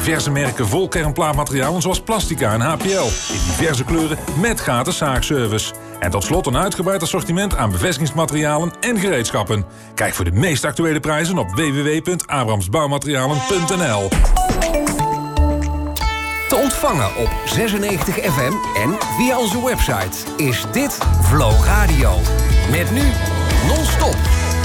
diverse merken vol kernplaatmaterialen zoals Plastica en HPL. In diverse kleuren met gratis zaagservice. En tot slot een uitgebreid assortiment aan bevestigingsmaterialen en gereedschappen. Kijk voor de meest actuele prijzen op www.abramsbouwmaterialen.nl. Te ontvangen op 96 FM en via onze website is dit Flow Radio. Met nu non-stop